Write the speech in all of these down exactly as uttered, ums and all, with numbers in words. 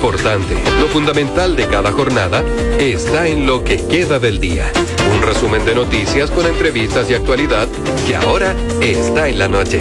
importante, lo fundamental de cada jornada, está en lo que queda del día. Un resumen de noticias con entrevistas y actualidad que ahora está en la noche.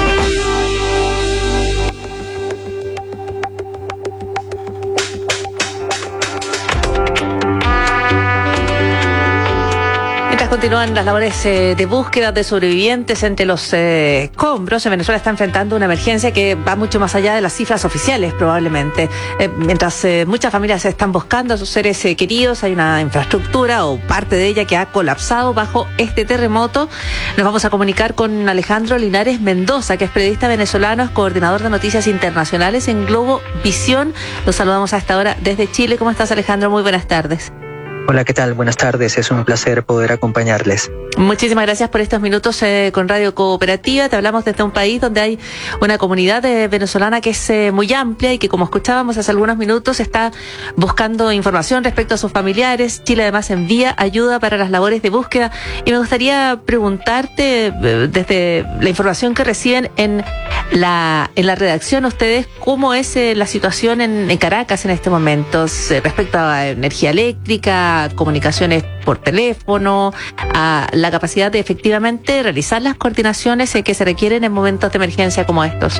Continúan las labores eh, de búsqueda de sobrevivientes entre los eh, escombros. En Venezuela está enfrentando una emergencia que va mucho más allá de las cifras oficiales, probablemente. Eh, mientras eh, muchas familias están buscando a sus seres eh, queridos, hay una infraestructura o parte de ella que ha colapsado bajo este terremoto. Nos vamos a comunicar con Alejandro Linares Mendoza, que es periodista venezolano, es coordinador de noticias internacionales en Globo Visión. Los saludamos a esta hora desde Chile. ¿Cómo estás, Alejandro? Muy buenas tardes. Hola, ¿qué tal? Buenas tardes. Es un placer poder acompañarles. Muchísimas gracias por estos minutos eh, con Radio Cooperativa. Te hablamos desde un país donde hay una comunidad eh, venezolana que es eh, muy amplia y que, como escuchábamos hace algunos minutos, está buscando información respecto a sus familiares. Chile además envía ayuda para las labores de búsqueda. Y me gustaría preguntarte, eh, desde la información que reciben en la en la redacción, ustedes, ¿cómo es eh, la situación en, en Caracas en este momento eh, respecto a energía eléctrica, comunicaciones por teléfono, a la capacidad de efectivamente realizar las coordinaciones que se requieren en momentos de emergencia como estos?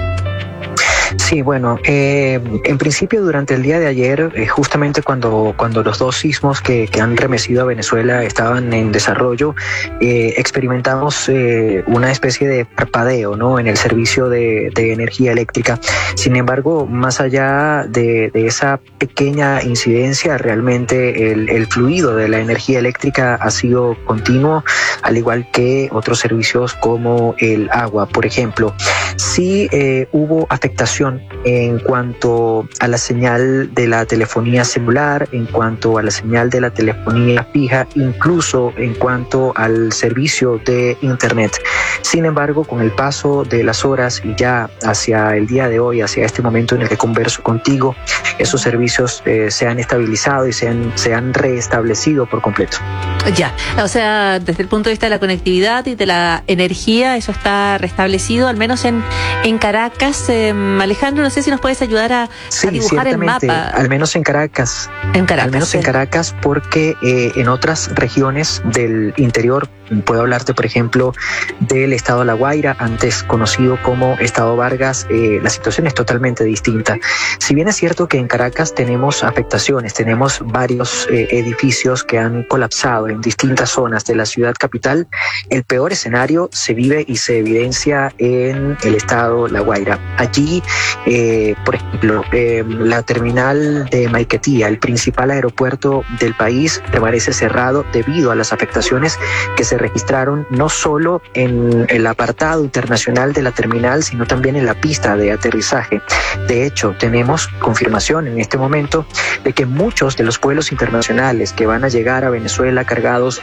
Sí, bueno, eh, en principio durante el día de ayer, eh, justamente cuando, cuando los dos sismos que, que han remecido a Venezuela estaban en desarrollo, eh, experimentamos eh, una especie de parpadeo, ¿no?, en el servicio de, de energía eléctrica. Sin embargo, más allá de, de esa pequeña incidencia, realmente el, el fluido de la energía eléctrica ha sido continuo, al igual que otros servicios como el agua, por ejemplo. Sí eh, hubo afectación en cuanto a la señal de la telefonía celular, en cuanto a la señal de la telefonía fija, incluso en cuanto al servicio de internet. Sin embargo, con el paso de las horas y ya hacia el día de hoy, hacia este momento en el que converso contigo, esos servicios eh, se han estabilizado y se han, se han reestablecido por completo. Ya, o sea, desde el punto de vista de la conectividad y de la energía, eso está restablecido, al menos en, en Caracas. Eh, Alejandro, no sé si nos puedes ayudar a, sí, a dibujar el mapa. Al menos en Caracas. En Caracas. Al menos sí. en Caracas, porque eh, en otras regiones del interior, puedo hablarte, por ejemplo, del estado La Guaira, antes conocido como estado Vargas, eh, la situación es totalmente distinta. Si bien es cierto que en Caracas tenemos afectaciones, tenemos varios eh, edificios que han colapsado en distintas zonas de la ciudad capital, el peor escenario se vive y se evidencia en el estado La Guaira. Allí, eh, por ejemplo, eh, la terminal de Maiquetía, el principal aeropuerto del país, permanece cerrado debido a las afectaciones que se registraron no solo en el apartado internacional de la terminal, sino también en la pista de aterrizaje. De hecho, tenemos confirmación en este momento de que muchos de los vuelos internacionales que van a llegar a Venezuela cargados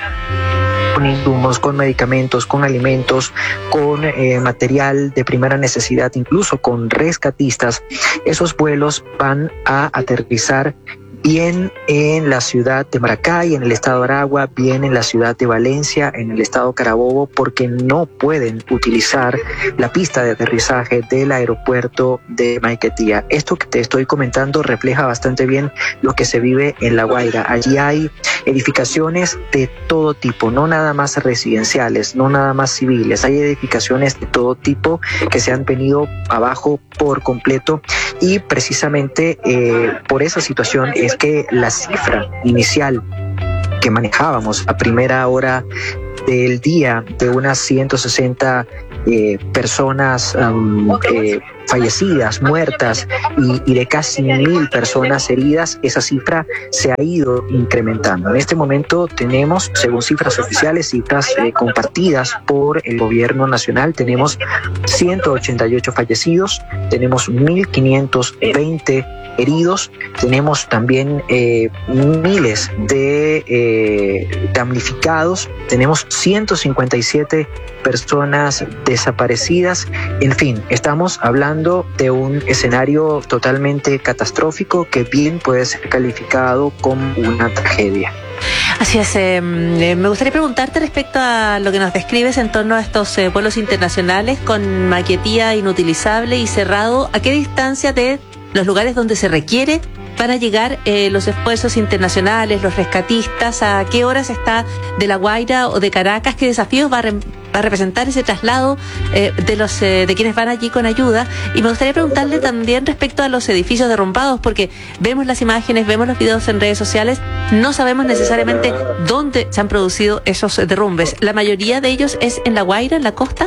con insumos, con medicamentos, con alimentos, con eh, material de primera necesidad, incluso con rescatistas, esos vuelos van a aterrizar bien en la ciudad de Maracay, en el estado Aragua, bien en la ciudad de Valencia, en el estado Carabobo, porque no pueden utilizar la pista de aterrizaje del aeropuerto de Maiquetía. Esto que te estoy comentando refleja bastante bien lo que se vive en La Guaira. Allí hay edificaciones de todo tipo, no nada más residenciales, no nada más civiles, hay edificaciones de todo tipo que se han venido abajo por completo, y precisamente eh, por esa situación es que la cifra inicial que manejábamos a primera hora del día de unas ciento sesenta eh, personas um, eh, fallecidas, muertas y, y de casi mil personas heridas, esa cifra se ha ido incrementando. En este momento tenemos, según cifras oficiales, cifras eh, compartidas por el gobierno nacional, tenemos ciento ochenta y ocho fallecidos, tenemos mil quinientos veinte heridos, tenemos también eh, miles de eh, damnificados, tenemos ciento cincuenta y siete personas desaparecidas. En fin, estamos hablando de un escenario totalmente catastrófico que bien puede ser calificado como una tragedia. Así es, eh, me gustaría preguntarte respecto a lo que nos describes en torno a estos eh, vuelos internacionales con Maiquetía inutilizable y cerrado. ¿A qué distancia de los lugares donde se requiere van a llegar eh, los esfuerzos internacionales, los rescatistas, a qué horas está de La Guaira o de Caracas, qué desafíos va a, re, va a representar ese traslado eh, de los eh, de quienes van allí con ayuda. Y me gustaría preguntarle también respecto a los edificios derrumbados, porque vemos las imágenes, vemos los videos en redes sociales, no sabemos necesariamente dónde se han producido esos derrumbes. ¿La mayoría de ellos es en La Guaira, en la costa?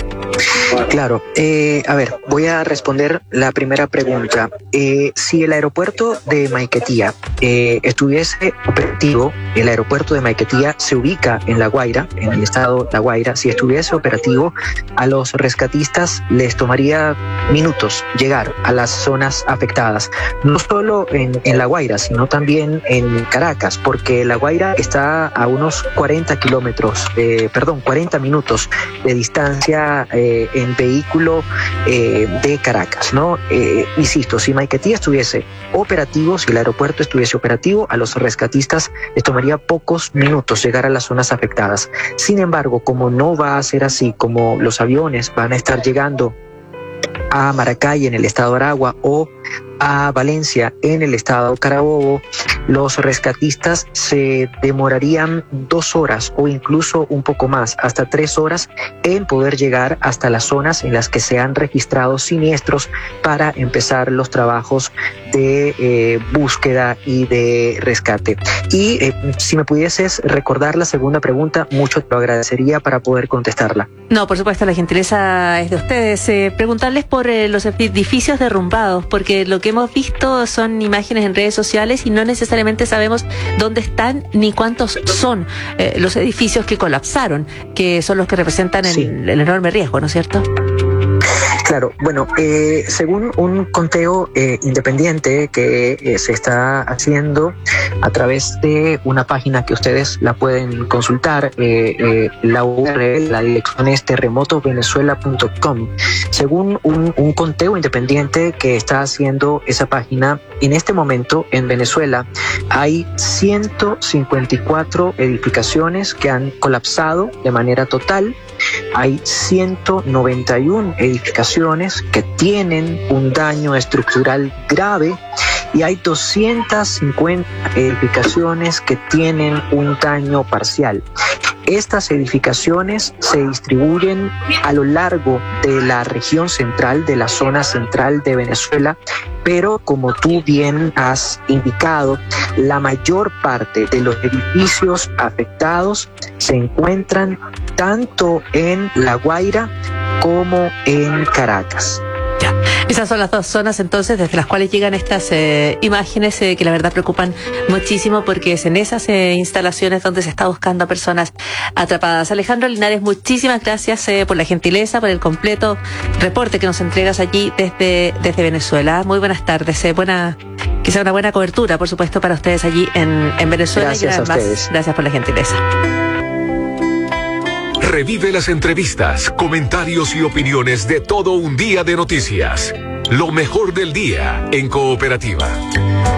Claro, eh, a ver, voy a responder la primera pregunta. Eh, si el aeropuerto de Maiquetía eh, estuviese operativo, el aeropuerto de Maiquetía se ubica en La Guaira, en el estado La Guaira. Si estuviese operativo, a los rescatistas les tomaría minutos llegar a las zonas afectadas, no solo en, en La Guaira, sino también en Caracas, porque La Guaira está a unos cuarenta kilómetros, eh, perdón, cuarenta minutos de distancia eh, en vehículo eh, de Caracas, ¿no? Eh, insisto, si Maiquetía estuviese operativo, si el aeropuerto estuviese operativo, a los rescatistas les tomaría pocos minutos llegar a las zonas afectadas. Sin embargo, como no va a ser así, como los aviones van a estar llegando a Maracay en el estado Aragua o a Valencia en el estado Carabobo, los rescatistas se demorarían dos horas o incluso un poco más, hasta tres horas, en poder llegar hasta las zonas en las que se han registrado siniestros para empezar los trabajos de eh, búsqueda y de rescate. Y eh, si me pudieses recordar la segunda pregunta, mucho te lo agradecería para poder contestarla. No, por supuesto, la gentileza es de ustedes. Eh, preguntarles por eh, los edificios derrumbados, porque lo que hemos visto son imágenes en redes sociales y no necesariamente sabemos dónde están ni cuántos son eh, los edificios que colapsaron, que son los que representan sí. el, el enorme riesgo, ¿no es cierto? Claro, bueno, eh, según un conteo eh, independiente que eh, se está haciendo a través de una página que ustedes la pueden consultar, eh, eh, la U R L, la dirección es terremoto venezuela punto com. Según un, un conteo independiente que está haciendo esa página, en este momento en Venezuela hay ciento cincuenta y cuatro edificaciones que han colapsado de manera total. Hay ciento noventa y una edificaciones que tienen un daño estructural grave y hay doscientas cincuenta edificaciones que tienen un daño parcial. Estas edificaciones se distribuyen a lo largo de la región central, de la zona central de Venezuela, pero como tú bien has indicado, la mayor parte de los edificios afectados se encuentran tanto en La Guaira como en Caracas. Ya. Esas son las dos zonas entonces desde las cuales llegan estas eh, imágenes eh, que la verdad preocupan muchísimo, porque es en esas eh, instalaciones donde se está buscando a personas atrapadas. Alejandro Linares, muchísimas gracias eh, por la gentileza, por el completo reporte que nos entregas allí desde, desde Venezuela. Muy buenas tardes, eh, buena, quizá una buena cobertura, por supuesto, para ustedes allí en, en Venezuela. Gracias y además, a ustedes. Gracias por la gentileza. Revive las entrevistas, comentarios y opiniones de todo un día de noticias. Lo mejor del día en Cooperativa.